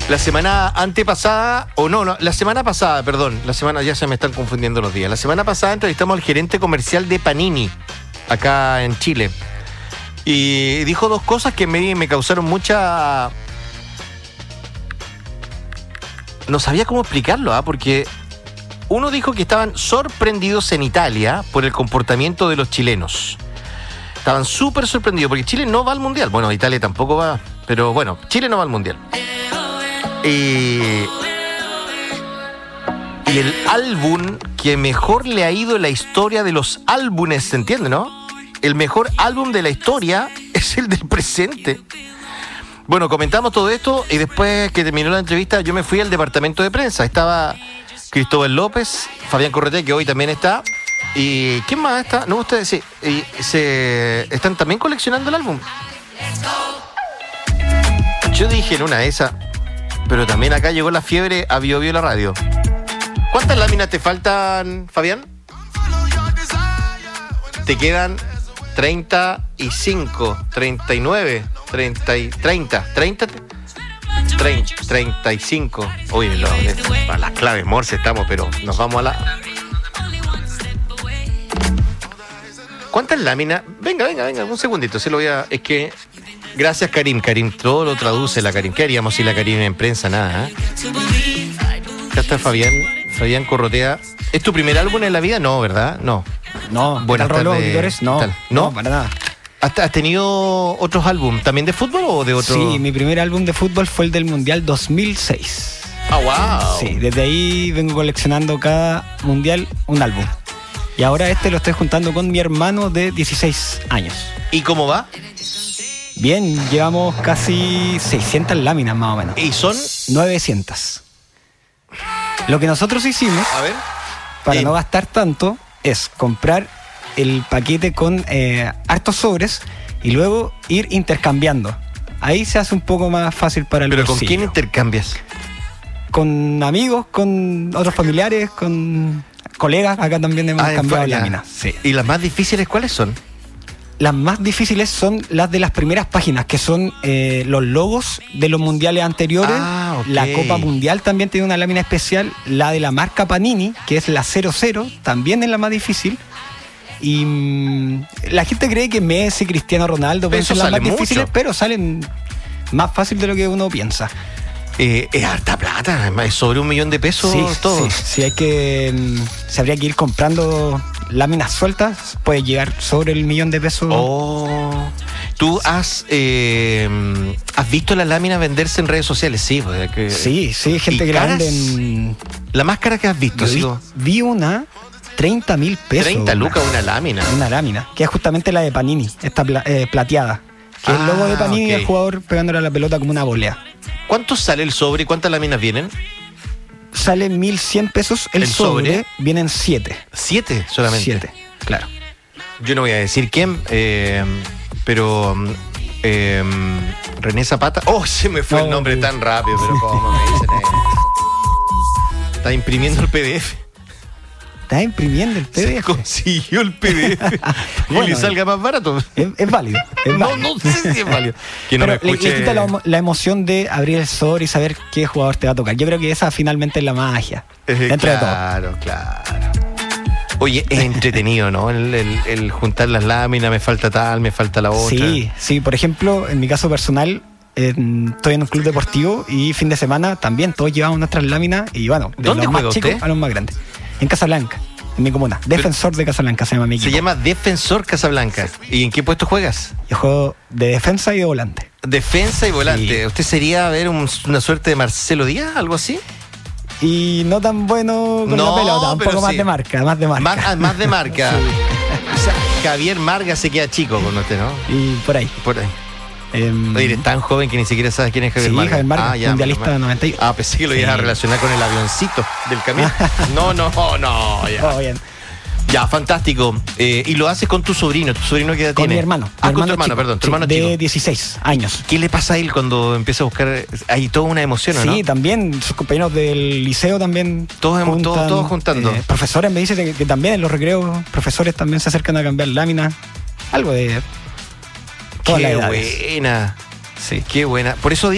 La semana antepasada, la semana pasada, perdón, ya se me están confundiendo los días. La semana pasada entrevistamos al gerente comercial de Panini, acá en Chile. Y dijo dos cosas que me causaron mucha... No sabía cómo explicarlo, porque uno dijo que estaban sorprendidos en Italia por el comportamiento de los chilenos. Estaban súper sorprendidos porque Chile no va al Mundial. Bueno, Italia tampoco va, pero bueno, Chile no va al Mundial. Y el álbum que mejor le ha ido en la historia de los álbumes, ¿se entiende, no? El mejor álbum de la historia es el del presente. Bueno, comentamos todo esto y después que terminó la entrevista yo me fui al departamento de prensa. Estaba Cristóbal López, Fabián Corretea, que hoy también está. ¿Y quién más está? No, ustedes sí. Y están también coleccionando el álbum. Yo dije en una de esas, pero también acá llegó la fiebre a Bio Bio la radio. ¿Cuántas láminas te faltan, Fabián? Te quedan 35, 39, 30, 35. Uy, para las claves Morse estamos, pero nos vamos a la... ¿Cuántas láminas? Venga, un segundito, se lo voy a... Es que... Gracias, Karim, todo lo traduce la Karim. ¿Qué haríamos si la Karim en prensa? Nada, Acá está Fabián Corrotea. ¿Es tu primer álbum en la vida? No, ¿verdad? No. Buenas tardes. No, para nada. ¿Has tenido otros álbumes también de fútbol o de otro? Sí, mi primer álbum de fútbol fue el del Mundial 2006. ¡Ah, wow! Sí, desde ahí vengo coleccionando cada Mundial un álbum. Y ahora lo estoy juntando con mi hermano de 16 años. ¿Y cómo va? Bien, llevamos casi 600 láminas más o menos. ¿Y son? 900. Lo que nosotros hicimos, a ver, para no gastar tanto, es comprar el paquete con hartos sobres y luego ir intercambiando. Ahí se hace un poco más fácil para el bolsillo. bolsillo. ¿Pero con quién intercambias? Con amigos, con otros familiares, con colegas. Acá también hemos cambiado láminas. Sí. ¿Y las más difíciles cuáles son? Las más difíciles son las de las primeras páginas, que son los logos de los mundiales anteriores. Okay. La Copa Mundial también tiene una lámina especial. La de la marca Panini, que es la 00, también es la más difícil. Y la gente cree que Messi, Cristiano Ronaldo son las más difíciles, pero salen más fácil de lo que uno piensa. Es harta plata, es sobre $1 millón de pesos todo. Sí, se habría que ir comprando láminas sueltas, puede llegar sobre el $1 millón de pesos. ¿Tú has visto las láminas venderse en redes sociales? Sí, sí, gente grande. ¿La más cara que has visto? Vi una 30.000 pesos. 30 lucas una lámina. Una lámina, que es justamente la de Panini, esta plateada. Que es el logo de Panini, el jugador pegándole a la pelota como una volea. ¿Cuánto sale el sobre y cuántas láminas vienen? Sale 1.100 pesos el sobre. Vienen 7. ¿7 solamente? 7, claro. Yo no voy a decir quién, pero René Zapata. Se me fue el nombre tan rápido, pero ¿cómo me dicen eso? Está imprimiendo el PDF. ¿Estás imprimiendo el PDF? Se consiguió el PDF. Bueno, y le salga más barato. Es válido. No sé si es válido. Que no pero me escuche... le quita la emoción de abrir el sobre y saber qué jugador te va a tocar. Yo creo que esa finalmente es la magia. Dentro de todo. Claro. Oye, es entretenido, ¿no? El juntar las láminas, me falta tal, me falta la otra. Sí. Por ejemplo, en mi caso personal, estoy en un club deportivo y fin de semana también todos llevamos nuestras láminas y bueno, de ¿dónde los más juega chicos usted? A los más grandes. En Casablanca, en mi comuna. Defensor de Casablanca se llama mi equipo. Se llama Defensor Casablanca. ¿Y en qué puesto juegas? Yo juego de defensa y de volante. Defensa y volante. Sí. ¿Usted sería, una suerte de Marcelo Díaz, algo así? Y no tan bueno con la pelota, un poco más de marca. Más de marca. Más de marca. Sí. O sea, Javier Marga se queda chico con usted, ¿no? Y por ahí. Oye, eres tan joven que ni siquiera sabes quién es Javier Marga. Javier Marga, mundialista de 91. Pensé que lo ibas a relacionar con el avioncito del camión. No, ya. Todo bien. Ya, fantástico. Y lo haces con tu sobrino. ¿Tu sobrino qué edad tiene? Con mi hermano. Con tu hermano, perdón. Tu hermano chico. De 16 años. ¿Qué le pasa a él cuando empieza a buscar? Hay toda una emoción, ¿no? Sí, también. Sus compañeros del liceo también. Todos juntando. Profesores me dicen que también en los recreos, profesores también se acercan a cambiar láminas. Algo de... Qué buena. Sí. Qué buena. Por eso